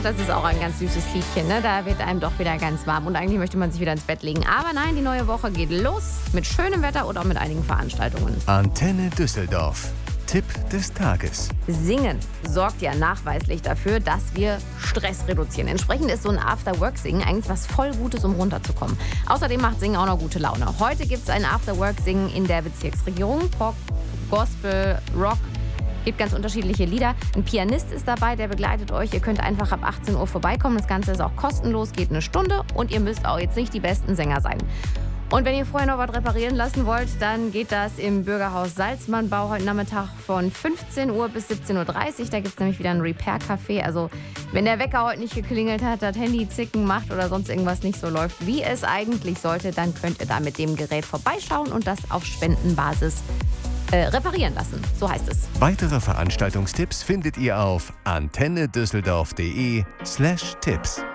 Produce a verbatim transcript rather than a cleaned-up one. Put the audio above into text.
das ist auch ein ganz süßes Liedchen, ne? Da wird einem doch wieder ganz warm und eigentlich möchte man sich wieder ins Bett legen. Aber nein, die neue Woche geht los mit schönem Wetter und auch mit einigen Veranstaltungen. Antenne Düsseldorf. Tipp des Tages. Singen sorgt ja nachweislich dafür, dass wir Stress reduzieren. Entsprechend ist so ein After-Work-Singen eigentlich was voll Gutes, um runterzukommen. Außerdem macht Singen auch noch gute Laune. Heute gibt es ein After-Work-Singen in der Bezirksregierung. Pop, Gospel, Rock. Gibt ganz unterschiedliche Lieder. Ein Pianist ist dabei, der begleitet euch. Ihr könnt einfach ab achtzehn Uhr vorbeikommen. Das Ganze ist auch kostenlos, geht eine Stunde und ihr müsst auch jetzt nicht die besten Sänger sein. Und wenn ihr vorher noch was reparieren lassen wollt, dann geht das im Bürgerhaus Salzmannbau heute Nachmittag von fünfzehn Uhr bis siebzehn Uhr dreißig. Da gibt es nämlich wieder ein Repair-Café. Also wenn der Wecker heute nicht geklingelt hat, das Handy zicken macht oder sonst irgendwas nicht so läuft, wie es eigentlich sollte, dann könnt ihr da mit dem Gerät vorbeischauen und das auf Spendenbasis äh, reparieren lassen. So heißt es. Weitere Veranstaltungstipps findet ihr auf antennedüsseldorf.de slash Tipps.